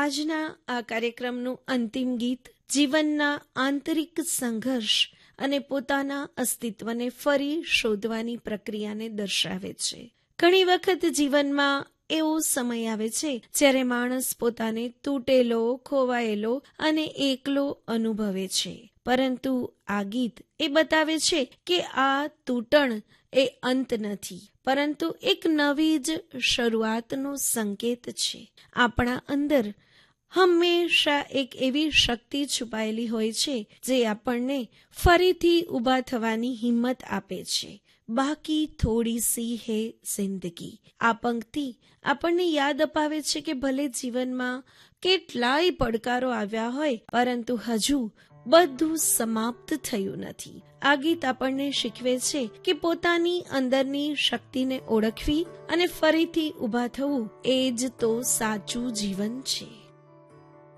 આજના આ કાર્યક્રમનું અંતિમ ગીત જીવનના આંતરિક સંઘર્ષ અને પોતાના અસ્તિત્વને ફરી શોધવાની પ્રક્રિયાને દર્શાવે છે. ઘણી વખત જીવનમાં એવો સમય આવે છે જ્યારે માણસ પોતાને તૂટેલો, ખોવાયેલો અને એકલો અનુભવે છે. પરંતુ આ ગીત એ બતાવે છે કે આ તૂટણ એ અંત નથી, પરંતુ એક નવી જ શરૂઆતનો સંકેત છે. આપણા અંદર હંમેશા એક એવી શક્તિ છુપાયેલી હોય છે જે આપણને ફરીથી ઊભા થવાની હિંમત આપે છે. બાકી થોડી સી હે જિંદગી. આ પંક્તિ આપણને યાદ અપાવે છે કે ભલે જીવનમાં કેટલાય પડકારો આવ્યા હોય, પરંતુ હજુ બધું સમાપ્ત થયું નથી. આ ગીત આપણને શીખવે છે કે પોતાની અંદરની શક્તિને ઓળખવી અને ફરીથી ઊભા થવું એ જ તો સાચું જીવન છે.